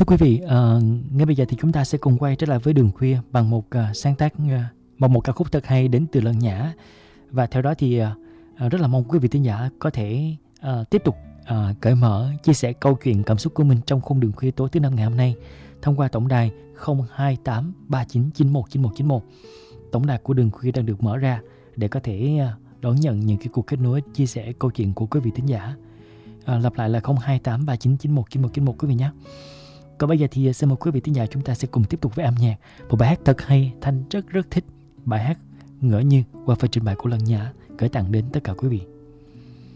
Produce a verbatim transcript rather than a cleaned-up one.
Thưa quý vị, uh, ngay bây giờ thì chúng ta sẽ cùng quay trở lại với Đường Khuya bằng một uh, sáng tác uh, bằng một ca khúc thật hay đến từ Lân Nhã. Và theo đó thì uh, rất là mong quý vị thính giả có thể uh, tiếp tục uh, cởi mở chia sẻ câu chuyện cảm xúc của mình trong khung Đường Khuya tối thứ năm ngày hôm nay thông qua tổng đài không hai tám ba chín chín một chín một chín một. Tổng đài của Đường Khuya đang được mở ra để có thể uh, đón nhận những cái cuộc kết nối chia sẻ câu chuyện của quý vị thính giả. Uh, lặp lại là không hai tám ba chín chín một chín một chín một quý vị nhé. Còn bây giờ thì xin mời quý vị thính giả chúng ta sẽ cùng tiếp tục với âm nhạc. Một bài hát thật hay, Thanh rất rất thích. Bài hát Ngỡ Như qua phần trình bày của Lân Nhã gửi tặng đến tất cả quý vị.